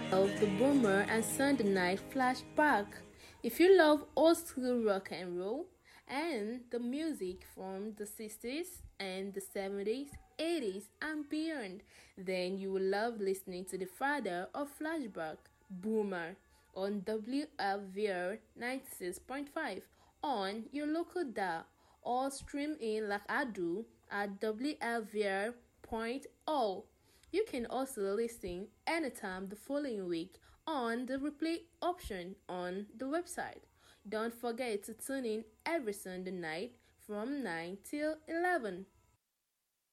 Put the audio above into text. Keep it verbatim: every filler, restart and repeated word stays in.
Of the Boomer and Sunday Night Flashback. If you love old school rock and roll and the music from the sixties and the seventies, eighties, and beyond, then you will love listening to the father of Flashback, Boomer, on W L V R ninety-six point five on your local dial or stream in like I do at W L V R point org. You can also listen anytime the following week on the replay option on the website. Don't forget to tune in every Sunday night from nine till eleven.